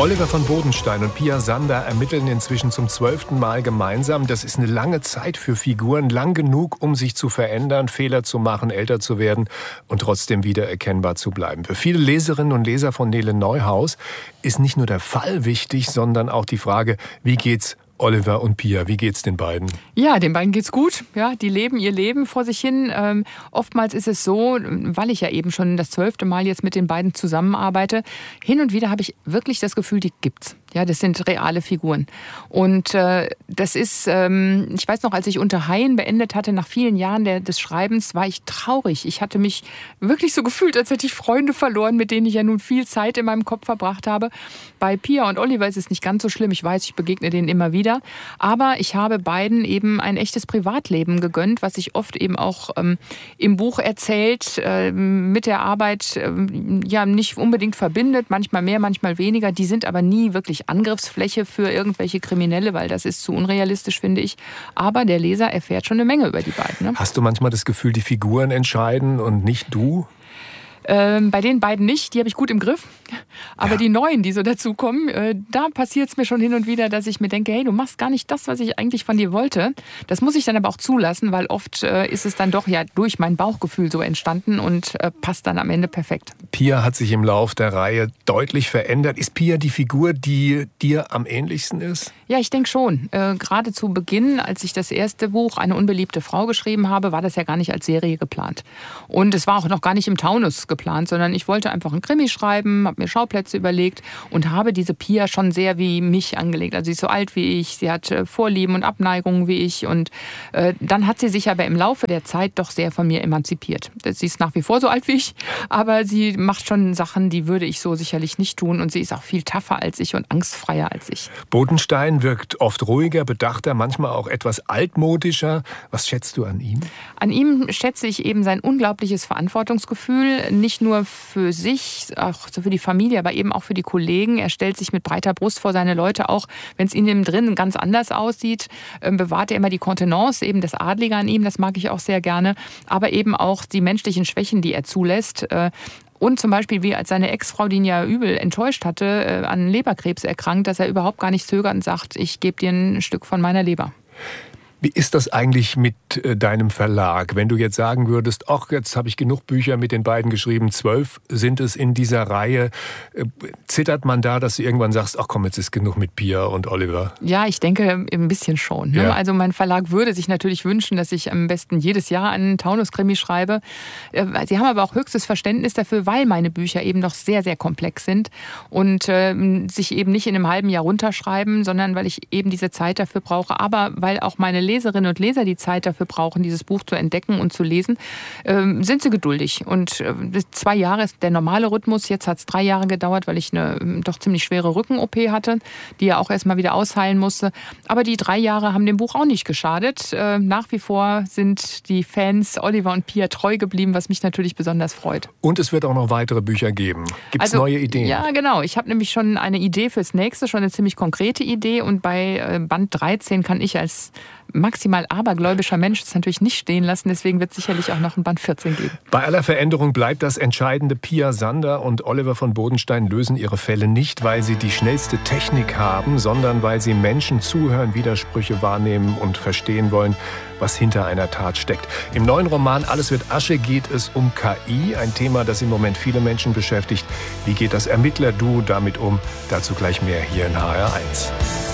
Oliver von Bodenstein und Pia Sander ermitteln inzwischen zum 12. Mal gemeinsam. Das ist eine lange Zeit für Figuren, lang genug, um sich zu verändern, Fehler zu machen, älter zu werden und trotzdem wieder erkennbar zu bleiben. Für viele Leserinnen und Leser von Nele Neuhaus ist nicht nur der Fall wichtig, sondern auch die Frage, wie geht's Oliver und Pia, wie geht's den beiden? Ja, den beiden geht's gut. Ja, die leben ihr Leben vor sich hin. Oftmals ist es so, weil ich ja eben schon das 12. Mal jetzt mit den beiden zusammenarbeite, hin und wieder habe ich wirklich das Gefühl, die gibt's. Ja, das sind reale Figuren. Und das ist, ich weiß noch, als ich Unter Haien beendet hatte, nach vielen Jahren des Schreibens, war ich traurig. Ich hatte mich wirklich so gefühlt, als hätte ich Freunde verloren, mit denen ich ja nun viel Zeit in meinem Kopf verbracht habe. Bei Pia und Oliver ist es nicht ganz so schlimm. Ich weiß, ich begegne denen immer wieder. Aber ich habe beiden eben ein echtes Privatleben gegönnt, was sich oft eben auch im Buch erzählt, mit der Arbeit ja nicht unbedingt verbindet, manchmal mehr, manchmal weniger. Die sind aber nie wirklich Angriffsfläche für irgendwelche Kriminelle, weil das ist zu unrealistisch, finde ich. Aber der Leser erfährt schon eine Menge über die beiden. Ne? Hast du manchmal das Gefühl, die Figuren entscheiden und nicht du? Bei den beiden nicht, die habe ich gut im Griff. Aber die Neuen, die so dazukommen, da passiert es mir schon hin und wieder, dass ich mir denke, hey, du machst gar nicht das, was ich eigentlich von dir wollte. Das muss ich dann aber auch zulassen, weil oft ist es dann doch ja durch mein Bauchgefühl so entstanden und passt dann am Ende perfekt. Pia hat sich im Lauf der Reihe deutlich verändert. Ist Pia die Figur, die dir am ähnlichsten ist? Ja, ich denke schon. Gerade zu Beginn, als ich das erste Buch, Eine unbeliebte Frau, geschrieben habe, war das ja gar nicht als Serie geplant. Und es war auch noch gar nicht im Taunus geplant, sondern ich wollte einfach einen Krimi schreiben, habe mir Schauplätze überlegt und habe diese Pia schon sehr wie mich angelegt. Also sie ist so alt wie ich, sie hat Vorlieben und Abneigungen wie ich und dann hat sie sich aber im Laufe der Zeit doch sehr von mir emanzipiert. Sie ist nach wie vor so alt wie ich, aber sie macht schon Sachen, die würde ich so sicherlich nicht tun und sie ist auch viel tougher als ich und angstfreier als ich. Bodenstein wirkt oft ruhiger, bedachter, manchmal auch etwas altmodischer. Was schätzt du an ihm? An ihm schätze ich eben sein unglaubliches Verantwortungsgefühl, nicht nur für sich, auch für die Familie, aber eben auch für die Kollegen. Er stellt sich mit breiter Brust vor seine Leute, auch wenn es innen drin ganz anders aussieht, bewahrt er immer die Kontenance, eben das Adlige an ihm, das mag ich auch sehr gerne, aber eben auch die menschlichen Schwächen, die er zulässt. Und zum Beispiel, wie als seine Ex-Frau, die ihn ja übel enttäuscht hatte, an Leberkrebs erkrankt, dass er überhaupt gar nicht zögert und sagt, ich gebe dir ein Stück von meiner Leber. Wie ist das eigentlich mit deinem Verlag? Wenn du jetzt sagen würdest, ach, jetzt habe ich genug Bücher mit den beiden geschrieben, 12 sind es in dieser Reihe. Zittert man da, dass du irgendwann sagst, ach komm, jetzt ist genug mit Pia und Oliver? Ja, ich denke ein bisschen schon. Ne? Ja. Also mein Verlag würde sich natürlich wünschen, dass ich am besten jedes Jahr einen Taunus-Krimi schreibe. Sie haben aber auch höchstes Verständnis dafür, weil meine Bücher eben noch sehr, sehr komplex sind und sich eben nicht in einem halben Jahr runterschreiben, sondern weil ich eben diese Zeit dafür brauche, aber weil auch meine Leserinnen und Leser die Zeit dafür brauchen, dieses Buch zu entdecken und zu lesen, sind sie geduldig. Und 2 Jahre ist der normale Rhythmus. Jetzt hat es 3 Jahre gedauert, weil ich eine doch ziemlich schwere Rücken-OP hatte, die ja auch erstmal wieder ausheilen musste. Aber die 3 Jahre haben dem Buch auch nicht geschadet. Nach wie vor sind die Fans Oliver und Pia treu geblieben, was mich natürlich besonders freut. Und es wird auch noch weitere Bücher geben. Gibt es neue Ideen? Ja, genau. Ich habe nämlich schon eine Idee fürs nächste, schon eine ziemlich konkrete Idee. Und bei Band 13 kann ich als maximal abergläubischer Mensch das natürlich nicht stehen lassen. Deswegen wird es sicherlich auch noch ein Band 14 geben. Bei aller Veränderung bleibt das Entscheidende. Pia Sander und Oliver von Bodenstein lösen ihre Fälle nicht, weil sie die schnellste Technik haben, sondern weil sie Menschen zuhören, Widersprüche wahrnehmen und verstehen wollen, was hinter einer Tat steckt. Im neuen Roman Alles wird Asche geht es um KI, ein Thema, das im Moment viele Menschen beschäftigt. Wie geht das Ermittlerduo damit um? Dazu gleich mehr hier in HR1.